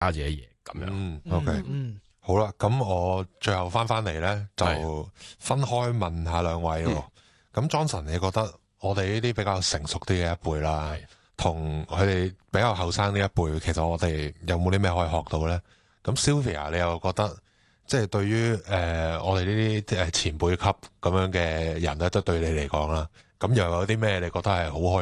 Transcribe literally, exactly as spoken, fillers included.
家姐爺咁樣。 嗯，OK， 嗯嗯好啦，咁我最後翻翻嚟咧，就分開問下兩位咯。咁 Johnson，你覺得我哋呢啲比較成熟啲嘅一輩啦，同佢哋比較後生呢一輩，其實我哋有冇啲咩可以學到咧？咁 Sylvia，你又覺得即係對於誒、呃、我哋呢啲誒前輩級咁樣嘅人咧，即係對你嚟講啦，咁又有啲咩你覺得係好可以